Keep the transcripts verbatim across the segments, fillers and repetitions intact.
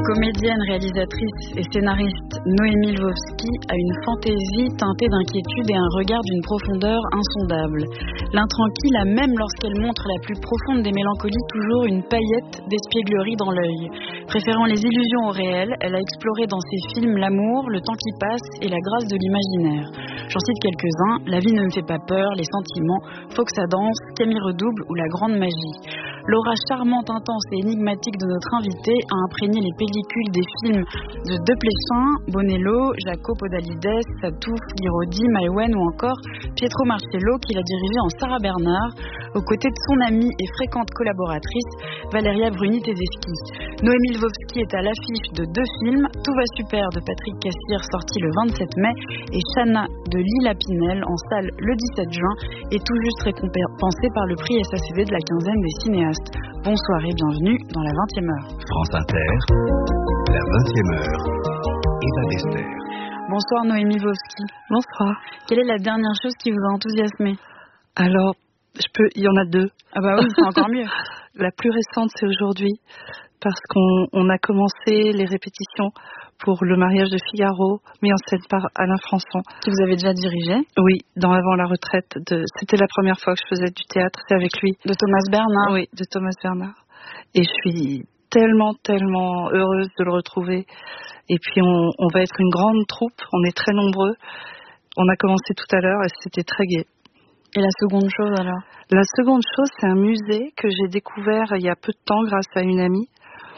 Comédienne, réalisatrice et scénariste, Noémie Lvovsky a une fantaisie teintée d'inquiétude et un regard d'une profondeur insondable. L'intranquille a, même lorsqu'elle montre la plus profonde des mélancolies, toujours une paillette d'espièglerie dans l'œil. Préférant les illusions au réel, elle a exploré dans ses films l'amour, le temps qui passe et la grâce de l'imaginaire. J'en cite quelques-uns: La vie ne me fait pas peur, Les sentiments, Faut que ça danse, Camille redouble ou La grande magie. L'aura charmante, intense et énigmatique de notre invitée a imprégné les pellicules des films de De Plessin, Bonello, Jaco Podalides, Satouf, Lirodi, Maïwenn ou encore Pietro Marcello, qu'il a dirigé en Sarah Bernard, aux côtés de son amie et fréquente collaboratrice Valeria Bruni-Tedeschi. Noémie Lvovsky est à l'affiche de deux films, Tout va super de Patrick Cassir, sorti le vingt-sept mai, et Chana de Lila Pinel, en salle le dix-sept juin, et tout juste récompensé par le prix S A C D de la quinzaine des cinéastes. Bonsoir et bienvenue dans la vingtième heure. France Inter, la vingtième heure, Eva Bester. Bonsoir Noémie Lvovsky. Bonsoir. Quelle est la dernière chose qui vous a enthousiasmé? Alors, je peux, il y en a deux. Ah bah oui, c'est encore mieux. La plus récente, c'est aujourd'hui, parce qu'on on a commencé les répétitions pour Le mariage de Figaro, mis en scène par Alain Françon. Que vous avez déjà dirigé? Oui, dans Avant la retraite. De, c'était la première fois que je faisais du théâtre, c'est avec lui. De Thomas Bernard? Oui, de Thomas Bernard. Et je suis tellement, tellement heureuse de le retrouver. Et puis, on, on va être une grande troupe, on est très nombreux. On a commencé tout à l'heure et c'était très gai. Et la seconde chose alors? La seconde chose, c'est un musée que j'ai découvert il y a peu de temps grâce à une amie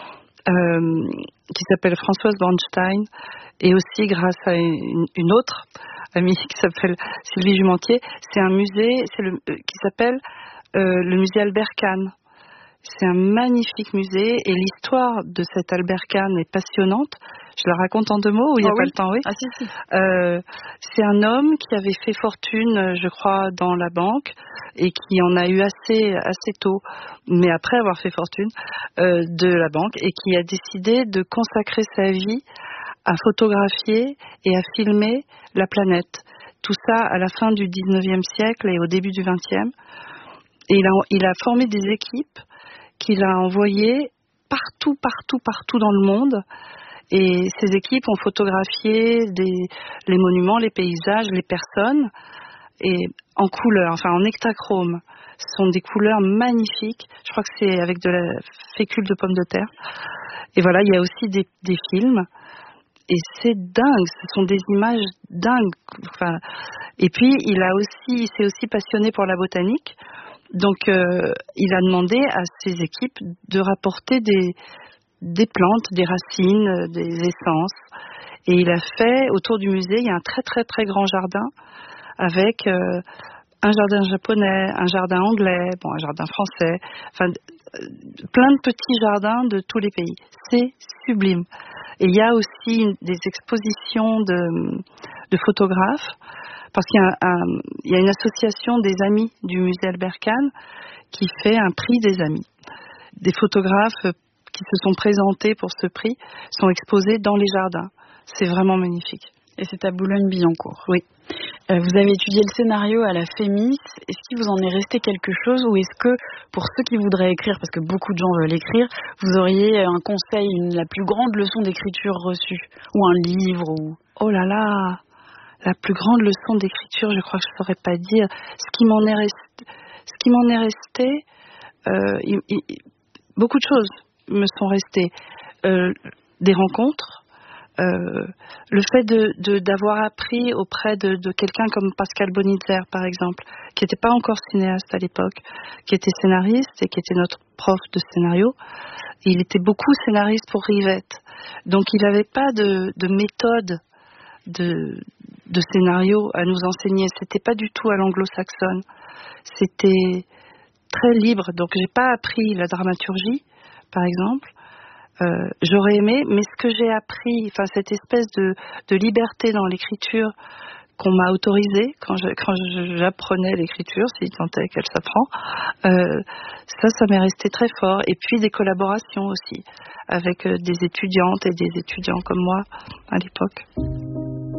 euh, qui s'appelle Françoise Bornstein, et aussi grâce à une, une autre amie qui s'appelle Sylvie Jumentier. C'est un musée c'est le, euh, qui s'appelle euh, le musée Albert Kahn. C'est un magnifique musée et l'histoire de cet Albert Kahn est passionnante. Je la raconte en deux mots ou il n'y a oh pas oui. le temps? Oui. Ah si, si. Euh, c'est un homme qui avait fait fortune, je crois, dans la banque et qui en a eu assez, assez tôt, mais après avoir fait fortune, euh, de la banque, et qui a décidé de consacrer sa vie à photographier et à filmer la planète. Tout ça à la fin du dix-neuvième siècle et au début du vingtième. Et il a, il a formé des équipes qu'il a envoyées partout, partout, partout dans le monde. Et ces équipes ont photographié des, les monuments, les paysages, les personnes, et en couleur, enfin en hectachrome. Ce sont des couleurs magnifiques. Je crois que c'est avec de la fécule de pommes de terre. Et voilà, il y a aussi des, des films. Et c'est dingue, ce sont des images dingues. Enfin, et puis, il a aussi, il s'est aussi passionné pour la botanique. Donc, euh, il a demandé à ses équipes de rapporter des, des plantes, des racines, des essences. Et il a fait, autour du musée, il y a un très très très grand jardin avec euh, un jardin japonais, un jardin anglais, bon, un jardin français, enfin, euh, plein de petits jardins de tous les pays. C'est sublime. Et il y a aussi une, des expositions de, de photographes, parce qu'il y a, un, il y a une association des amis du musée Albert Kahn qui fait un prix des amis. Des photographes qui se sont présentés pour ce prix sont exposés dans les jardins. C'est vraiment magnifique. Et c'est à Boulogne-Billancourt. Oui. Euh, vous avez étudié le scénario à la Fémis. Est-ce qu'il vous en est resté quelque chose, ou est-ce que, pour ceux qui voudraient écrire, parce que beaucoup de gens veulent écrire, vous auriez un conseil, une, la plus grande leçon d'écriture reçue, ou un livre ou... Oh là là, la plus grande leçon d'écriture, je crois que je ne saurais pas dire. Ce qui m'en est resté, ce qui m'en est resté, euh, il, il, beaucoup de choses me sont restées. Euh, des rencontres. Euh, le fait de, de, d'avoir appris auprès de, de quelqu'un comme Pascal Bonitzer, par exemple, qui n'était pas encore cinéaste à l'époque, qui était scénariste et qui était notre prof de scénario. Il était beaucoup scénariste pour Rivette. Donc il n'avait pas de, de méthode de, de scénario à nous enseigner. C'était pas du tout à l'anglo-saxonne. C'était très libre. Donc j'ai pas appris la dramaturgie, par exemple. Euh, j'aurais aimé, mais ce que j'ai appris, enfin cette espèce de, de liberté dans l'écriture qu'on m'a autorisée quand, je, quand je, j'apprenais l'écriture, si tant est qu'elle s'apprend, euh, ça, ça m'est resté très fort. Et puis des collaborations aussi avec euh, des étudiantes et des étudiants comme moi à l'époque.